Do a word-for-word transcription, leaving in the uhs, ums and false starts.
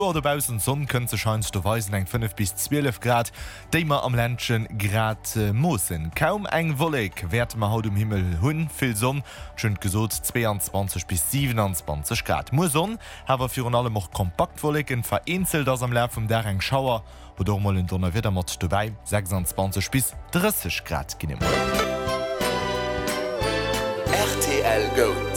Odebausen Sonn kën ze scheinst du weisen eng fünf bis zwölf Grad, déimer am Ländchen Grad äh, Moossen. Kaum eng Wolleg werd ma haut um Himmel hunn vill Sonn, schön gesot zweiundzwanzig bis siebenundzwanzig Grad. Mo Sonn hawer fir an allem och kompakt Wollegen vereinzelt ass am Lä vum der eng Schauer, oder mal in Donner wieder mat dobei sechsundzwanzig bis dreißig Grad ginnem. R T L Go.